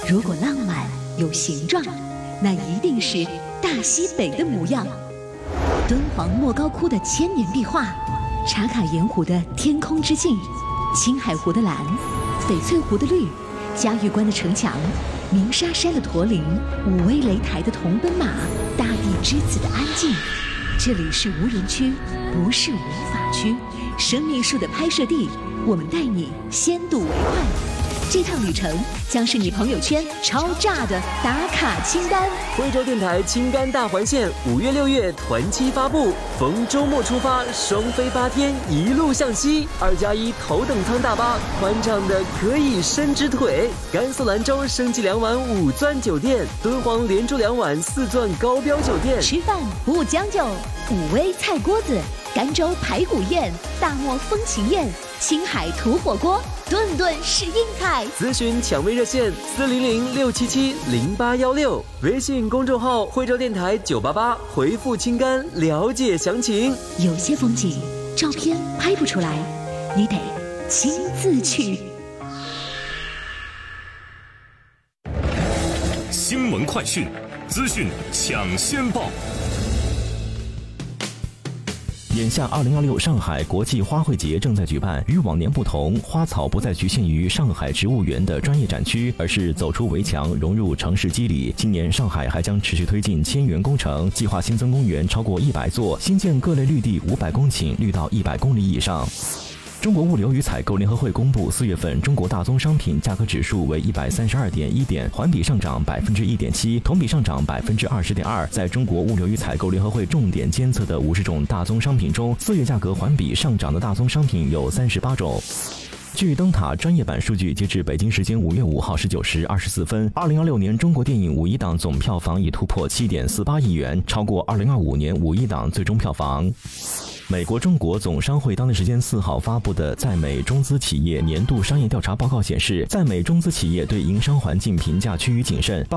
如果浪漫有形状，那一定是大西北的模样。敦煌莫高窟的千年壁画，茶卡盐湖的天空之镜，青海湖的蓝，翡翠湖的绿，嘉峪关的城墙，鸣沙山的驼铃，武威擂台的铜奔马，大地之子的安静。这里是无人区，不是无法区。生命树的拍摄地，我们带你先睹为快。这趟旅程将是你朋友圈超炸的打卡清单。 惠州电台青甘大环线5月6月团期发布，逢周末出发，双飞8天，一路向西。2+1头等舱大巴，宽敞的可以伸直腿。甘肃兰州升级2晚5钻酒店，敦煌连住2晚4钻高标酒店。 吃饭不将就，武威菜锅子，甘州排骨宴，大漠风情宴，青海土火锅，顿顿是硬菜。 咨询抢位热线400-677-0816，微信公众号惠州电台988，回复青甘了解详情。 有些风景照片拍不出来，你得亲自去。 新闻快讯，资讯抢先报。 眼下2026上海国际花卉节正在举办，与往年不同，花草不再局限于上海植物园的专业展区，而是走出围墙，融入城市肌理。今年上海还将持续推进千园工程，计划新增公园超过100座，新建各类绿地500公顷，绿道100公里以上。中国物流与采购联合会公布，4月份中国大宗商品价格指数为132.1点，环比上涨1.7%，同比上涨20.2%。在中国物流与采购联合会重点监测的50种大宗商品中，4月价格环比上涨的大宗商品有38种。据灯塔专业版数据，截至北京时间5月5号19时24分，2026年中国电影五一档总票房已突破7.48亿元，超过2025年五一档最终票房。美国中国总商会当地时间4号发布的在美中资企业年度商业调查报告显示，在美中资企业对营商环境评价趋于谨慎。